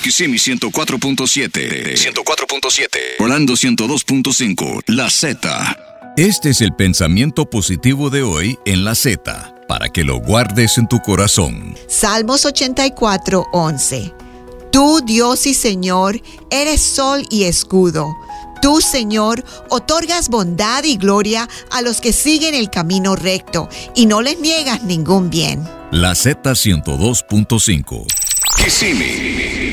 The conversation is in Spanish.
Kissimmee 104.7. 104.7. Orlando 102.5. La Z. Este es el pensamiento positivo de hoy en La Z, para que lo guardes en tu corazón. Salmos 84:11. Tú, Dios y Señor, eres sol y escudo. Tú, Señor, otorgas bondad y gloria a los que siguen el camino recto y no les niegas ningún bien. La Z 102.5. Kissimmee.